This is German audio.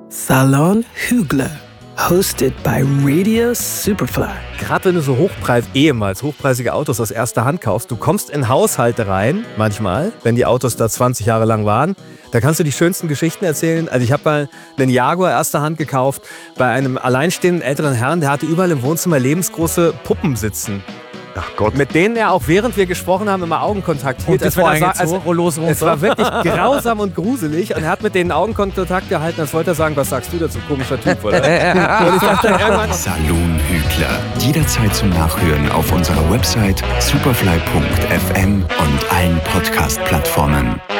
Salon Hügler, hosted by Radio Superfly. Gerade wenn du so ehemals hochpreisige Autos aus erster Hand kaufst, du kommst in Haushalte rein, manchmal, wenn die Autos da 20 Jahre lang waren, da kannst du die schönsten Geschichten erzählen. Also ich habe mal einen Jaguar erster Hand gekauft bei einem alleinstehenden älteren Herrn, der hatte überall im Wohnzimmer lebensgroße Puppen sitzen. Ach Gott. Mit denen er auch während wir gesprochen haben immer Augenkontakt hielt. Es war wirklich grausam und gruselig und er hat mit denen Augenkontakt gehalten, als wollte er sagen, was sagst du dazu, komischer Typ, oder? Und ich dachte irgendwann, Salon Hügler. Jederzeit zum Nachhören auf unserer Website superfly.fm und allen Podcast-Plattformen.